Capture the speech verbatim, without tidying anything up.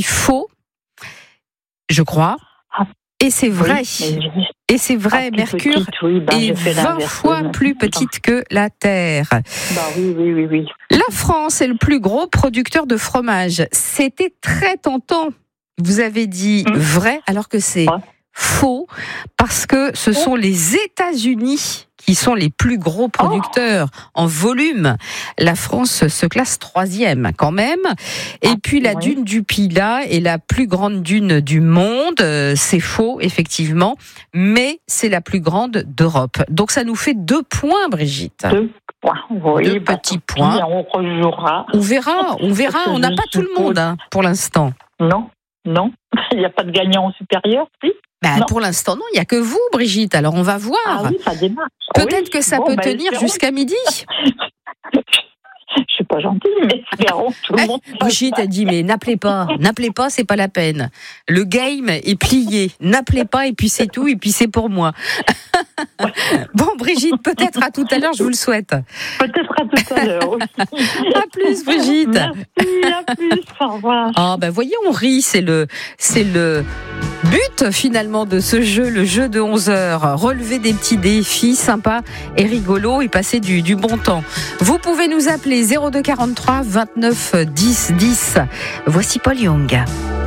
faux, je crois. Ah. Et c'est vrai. Oui, mais... Et c'est vrai, ah, Mercure petite, oui, bah, est vingt fois plus petite que la Terre. Bah oui, oui, oui, oui. La France est le plus gros producteur de fromage. C'était très tentant. Vous avez dit mmh. vrai, alors que c'est ouais. faux, parce que ce sont les États-Unis qui sont les plus gros producteurs oh. en volume. La France se classe troisième quand même. Et ah, puis la oui. dune du Pilat est la plus grande dune du monde. C'est faux, effectivement, mais c'est la plus grande d'Europe. Donc ça nous fait deux points, Brigitte. Deux points, oui. Deux bah, petits points. On rejouera. On verra, on verra. On n'a pas tout le monde hein, pour l'instant. Non, non. Il n'y a pas de gagnant supérieur, si. Bah, pour l'instant, non, il n'y a que vous, Brigitte. Alors, on va voir. Ah oui, ça démarre. Peut-être oui. que ça bon, peut bah, tenir espérons. jusqu'à midi. Je suis pas gentille, mais espérons tout le monde. Brigitte a dit, mais n'appelez pas. N'appelez pas, c'est pas la peine. Le game est plié. N'appelez pas, et puis c'est tout, et puis c'est pour moi. Bon, Brigitte, peut-être à tout à l'heure, je vous le souhaite. Peut-être à tout à l'heure, oui. À plus, Brigitte. Merci, à plus. Au revoir. Ah, ben, voyez, on rit. C'est le, c'est le but, finalement, de ce jeu, le jeu de onze heures. Relever des petits défis sympas et rigolos et passer du, du bon temps. Vous pouvez nous appeler zéro deux quarante-trois vingt-neuf dix dix. Voici Paul Young.